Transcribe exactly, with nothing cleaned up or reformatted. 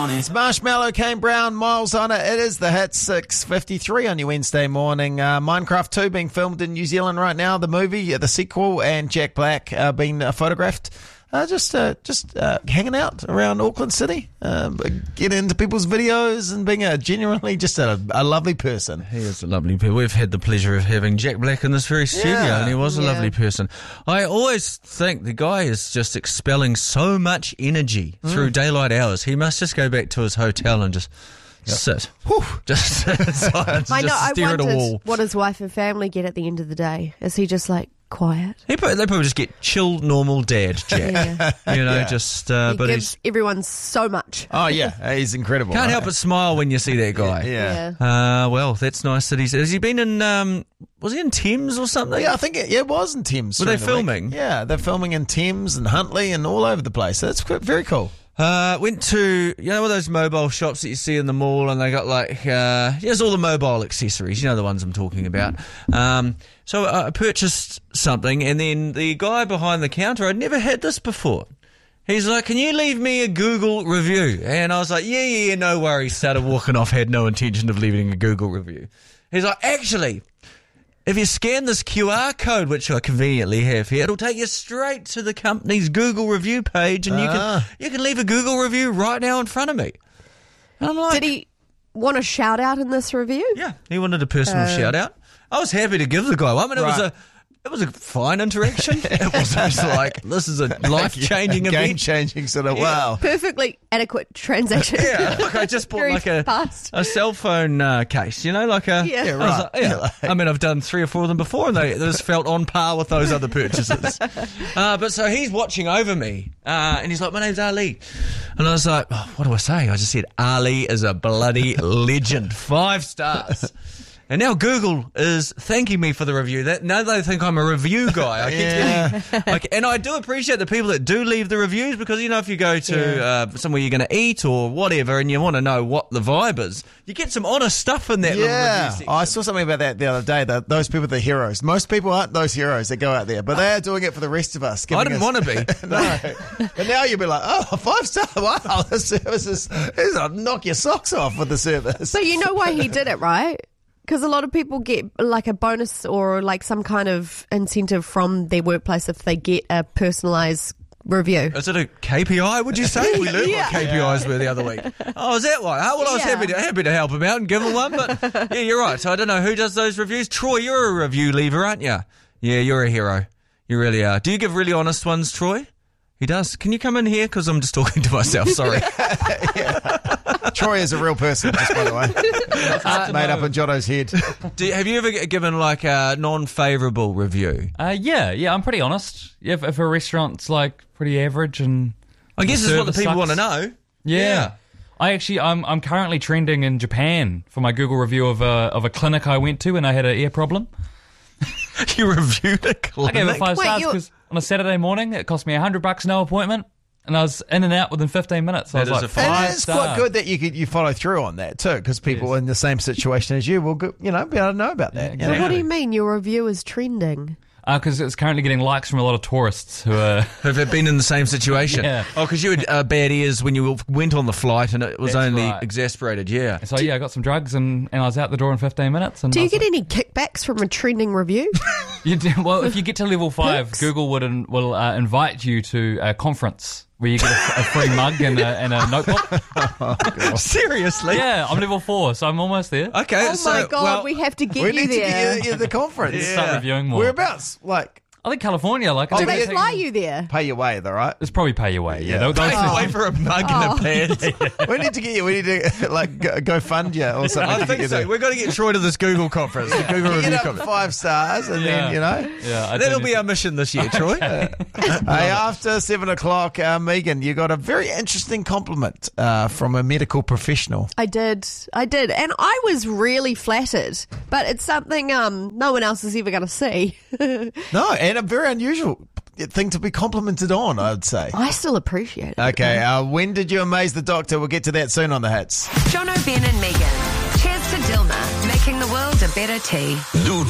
It's Marshmallow, Kane Brown, Miles on it. It is the hit six fifty-three on your Wednesday morning. Uh, Minecraft two being filmed in New Zealand right now, the movie, uh, the sequel, and Jack Black uh, being uh, photographed. Uh, just uh, just uh, hanging out around Auckland City, uh, getting into people's videos and being a genuinely just a, a lovely person. He is a lovely person. We've had the pleasure of having Jack Black in this very studio, Yeah. and he was a Yeah. lovely person. I always think the guy is just expelling so much energy through daylight hours. He must just go back to his hotel and just sit. Whew. Just sit in silence, I know. just I stare at a wondered wall. what his wife and family get at the end of the day. Is he just like quiet? He probably, they probably just get chill, normal dad Jack. Yeah. You know, Yeah. just, uh, He but gives he's everyone so much. Oh, yeah, he's incredible. can't right? help but smile when you see that guy. Yeah. Uh, well, that's nice that he's. Has he been in? Um, was he in Thames or something? Yeah, I think it, yeah, it was in Thames. Were they during the week. filming? Yeah, they're filming in Thames and Huntley and all over the place. So that's qu- very cool. Uh, went to, you know, those mobile shops that you see in the mall, and they got like, uh, here's all the mobile accessories, you know, the ones I'm talking about. Um, so I purchased something, and then the guy behind the counter, I'd never had this before. He's like, can you leave me a Google review? And I was like, yeah, yeah, yeah, no worries. Started walking off, had no intention of leaving a Google review. He's like, actually, if you scan this Q R code, which I conveniently have here, it'll take you straight to the company's Google review page, and you Ah. can you can leave a Google review right now in front of me. And I'm like, Did he want a shout out in this review? yeah, he wanted a personal shout out. I was happy to give the guy one, but it was Right. a it was a fine interaction. It wasn't just like, this is a life changing Game event. changing sort of, wow. Perfectly adequate transaction. Yeah, like I just bought Very like a fast. a cell phone uh, case, you know, like a Yeah. Yeah, I was right. like, yeah. I mean, I've done three or four of them before, and they this felt on par with those other purchases. Uh, but so he's watching over me, uh, and he's like, "My name's Ali," and I was like, oh, "What do I say?" I just said, "Ali is a bloody legend, five stars." And now Google is thanking me for the review. That now they think I'm a review guy. I keep Yeah. getting, like, and I do appreciate the people that do leave the reviews, because you know, if you go to Yeah. uh, somewhere you're going to eat or whatever, and you want to know what the vibe is, you get some honest stuff in that little Yeah, review section. I saw something about that the other day. That those people are the heroes. Most people aren't those heroes that go out there, but they are doing it for the rest of us. I giving didn't us- want to be. No, but now you'll be like, oh, five star. Wow, the service is, is I'll knock your socks off with the service. So you know why he did it, right? Because a lot of people get like a bonus or like some kind of incentive from their workplace if they get a personalised review. Is it a K P I, would you say? We learned Yeah. what K P Is were the other week. Oh, is that why? Oh, well, I was Yeah. happy to happy to help him out and give him one, but yeah, you're right. So I don't know who does those reviews. Troy, you're a review leaver, aren't you? Yeah, you're a hero. You really are. Do you give really honest ones, Troy? He does. Can you come in here? Because I'm just talking to myself. Sorry. Troy is a real person, just by the way. It's made up in Jono's head. Do you, have you ever g- given like a non-favourable review? Uh, yeah, yeah, I'm pretty honest. If, if a restaurant's like pretty average and I guess it's what the service people sucks. want to know. yeah. I actually, I'm I'm currently trending in Japan for my Google review of a of a clinic I went to when I had an ear problem. You reviewed a I clinic. gave it five Wait, stars you're- because on a Saturday morning it cost me a hundred bucks no appointment, and I was in and out within fifteen minutes. So I That was is like, a And five it's star. quite good that you could, you follow through on that too, because people Yes. in the same situation as you will, go, you know, be able to know about that. Yeah, you know? So what do you mean your review is trending? Because it's currently getting likes from a lot of tourists who are. Have they been in the same situation? Yeah. Oh, because you had uh, bad ears when you went on the flight, and it was That's only right. exasperated. Yeah. So yeah, I got some drugs and, and I was out the door in fifteen minutes. And Do I you was get like- any kickbacks from a trending review? You do, well, if you get to level five, Perks? Google would in, will uh, invite you to a conference where you get a, a free mug and a, and a notebook. Seriously? Yeah, I'm level four, so I'm almost there. Okay. Oh so, my god, well, we have to get We you need to there. get you at the conference. Start reviewing more. Whereabouts? Like, I think California, like, Do it's they gonna take- fly you there? pay your way, though, right? It's probably pay your way. Yeah, Yeah. they'll, they'll Pay send- away for a mug Oh. and a pad. We need to get you. We need to like go, go fund you or something. I to think get you so. there. We've got to get Troy to this Google conference, the Google Get review up conference. five stars, and then Yeah. you know. Yeah, I That'll do be need our mission this year, Troy. Hey, after seven o'clock, uh, Megan, you got a very interesting compliment uh, from a medical professional. I did, I did, and I was really flattered. But it's something um no one else is ever going to see. No, and a very unusual thing to be complimented on, I'd say. I still appreciate it. Okay, uh, when did you amaze the doctor? We'll get to that soon on the hits. Jono, Ben and Megan. Cheers to Dilma, making the world a better tea. New